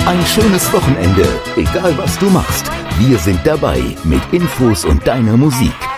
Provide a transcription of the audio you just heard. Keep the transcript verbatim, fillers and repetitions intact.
Ein schönes Wochenende, egal was du machst. Wir sind dabei mit Infos und deiner Musik.